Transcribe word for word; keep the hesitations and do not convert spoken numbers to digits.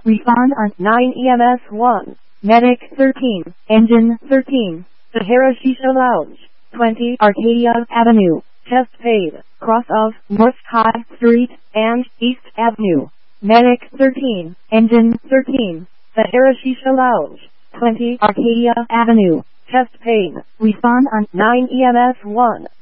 Respond on nine E M S one. Medic thirteen, Engine thirteen, Sahara Shisha Lounge. twenty Arcadia Avenue, Test paid. Cross of North High Street, and East Avenue. Medic thirteen, Engine thirteen, Sahara Shisha Lounge. twenty Arcadia Avenue. Test paid. Respond on nine E M S one.